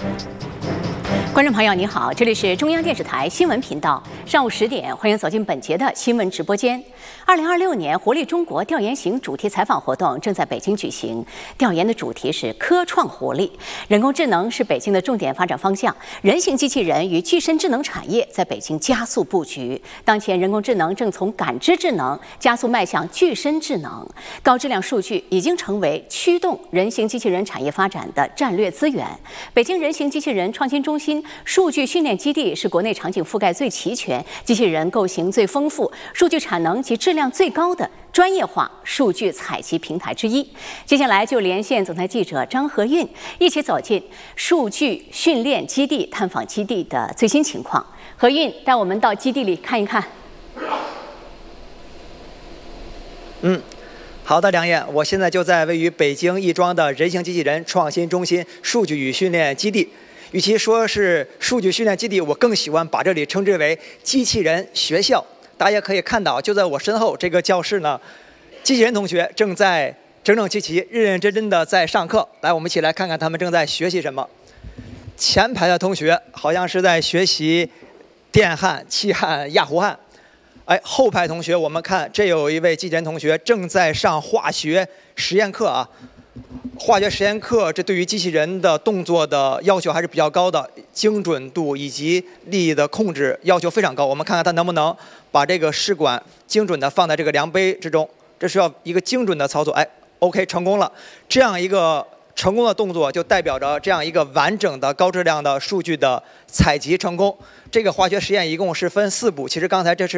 观众朋友，你好，这里是中央电视台新闻频道，上午10点，欢迎走进本节的新闻直播间。2026年活力中国调研行主题采访活动正在北京举行，调研的主题是科创活力。人工智能是北京的重点发展方向，人形机器人与具身智能产业在北京加速布局。当前人工智能正从感知智能加速迈向具身智能，高质量数据已经成为驱动人形机器人产业发展的战略资源。北京人形机器人创新中心数据训练基地是国内场景覆盖最齐全、机器人构型最丰富、数据产能及质量最高的专业化数据采集平台之一。接下来就连线总台记者张和运，一起走进数据训练基地，探访基地的最新情况。和运带我们到基地里看一看。 好的，梁燕，我现在就在位于北京亦庄的人形机器人创新中心数据与训练基地。与其说是数据训练基地，我更喜欢把这里称之为机器人学校。大家也可以看到，就在我身后这个教室呢，机器人同学正在整整齐齐、认认真真的在上课。来，我们一起来看看他们正在学习什么。前排的同学好像是在学习电焊、气焊、压糊焊。后排同学，我们看这有一位机器人同学正在上化学实验课啊。化学实验课，这对于机器人的动作的要求还是比较高的，精准度以及力的控制要求非常高。我们看看它能不能把这个试管精准的放在这个量杯之中，这需要一个精准的操作。OK， 成功了。这样一个成功的动作，就代表着这样一个完整的高质量的数据的采集成功。这个化学实验一共是分4步，其实刚才这是